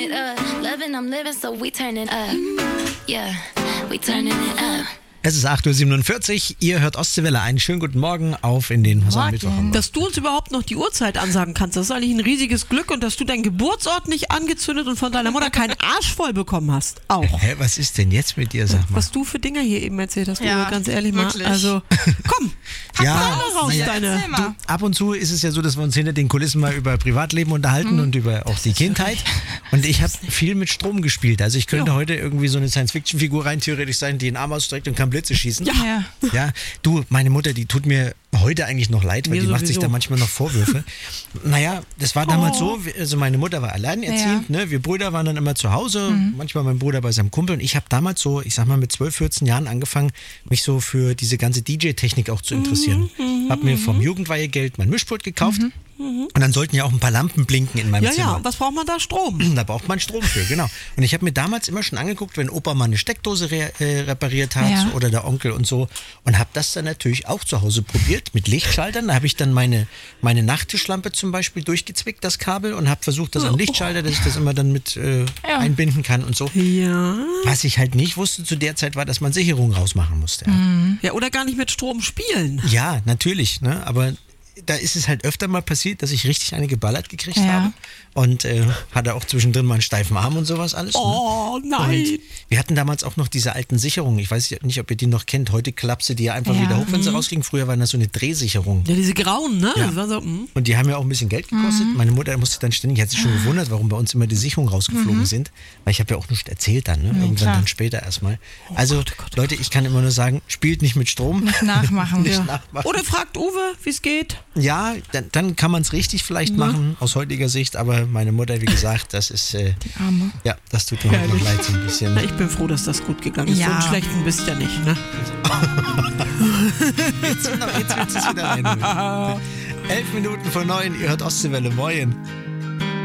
it up. Loving, I'm living, so we turning up. Yeah, we turning it up. Es ist 8.47 Uhr, ihr hört Ostseewelle. Einen schönen guten Morgen auf in den Mittwoch. Dass du uns überhaupt noch die Uhrzeit ansagen kannst, das ist eigentlich ein riesiges Glück, und dass du deinen Geburtsort nicht angezündet und von deiner Mutter keinen Arsch voll bekommen hast. Auch. Hä, was ist denn jetzt mit dir, sag mal? Was du für Dinger hier eben erzählt hast, Ja, Uwe, ganz ehrlich wirklich. mal. Also, komm, pack Ja, mal raus, naja, deine. Du, Ab und zu ist es ja so, dass wir uns hinter den Kulissen mal über Privatleben unterhalten und über auch die Kindheit. Und ich habe viel mit Strom gespielt. Also ich könnte heute irgendwie so eine Science-Fiction-Figur rein theoretisch sein, die einen Arm ausstreckt und kann Blitze schießen. Ja. Ja, du, meine Mutter, die tut mir heute eigentlich noch leid, weil Mir die macht sich sowieso. da manchmal noch Vorwürfe. Naja, das war damals so, also meine Mutter war alleinerziehend, ne? Wir Brüder waren dann immer zu Hause, manchmal mein Bruder bei seinem Kumpel, und ich habe damals so, ich sag mal mit 12, 14 Jahren angefangen, mich so für diese ganze DJ-Technik auch zu interessieren. Hab mir vom Jugendweihegeld mein Mischpult gekauft und dann sollten ja auch ein paar Lampen blinken in meinem Ja, Zimmer. ja, und was braucht man da? Strom. Da braucht man Strom für, genau. Und ich habe mir damals immer schon angeguckt, wenn Opa mal eine Steckdose repariert hat Ja. oder der Onkel und so, und habe das dann natürlich auch zu Hause probiert mit Lichtschaltern. Da habe ich dann meine Nachttischlampe zum Beispiel durchgezwickt, das Kabel, und habe versucht, das an Lichtschalter, dass ich das immer dann mit einbinden kann und so. Ja. Was ich halt nicht wusste zu der Zeit war, dass man Sicherungen rausmachen musste. Ja, oder gar nicht mit Strom spielen. Ja, natürlich, ne? Aber da ist es halt öfter mal passiert, dass ich richtig eine geballert gekriegt Ja. habe. Und hatte auch zwischendrin mal einen steifen Arm und sowas alles. Oh, Ne? nein. Und wir hatten damals auch noch diese alten Sicherungen. Ich weiß nicht, ob ihr die noch kennt. Heute klappt sie die ja einfach Ja. wieder hoch, wenn sie rausgingen. Früher waren das so eine Drehsicherung. Ja, diese grauen, ne? Ja. Das war so, Und die haben ja auch ein bisschen Geld gekostet. Meine Mutter musste dann ständig, hat sich schon gewundert, warum bei uns immer die Sicherungen rausgeflogen sind. Weil ich habe ja auch nichts erzählt dann, ne? Irgendwann klar. dann später erstmal. Also Leute, ich kann immer nur sagen, spielt nicht mit Strom. nicht nachmachen. Nicht Ja. nachmachen. Oder fragt Uwe, wie es geht. Ja, dann kann man es richtig vielleicht machen, aus heutiger Sicht. Aber meine Mutter, wie gesagt, das ist, Arme. ja, das tut mir heute noch leid so ein bisschen. Na, ich bin froh, dass das gut gegangen ist. Ja. So einen schlechten bist ja nicht, ne? Jetzt wird es wieder rein. 11 Minuten vor 9, ihr hört Ostseewelle, moin.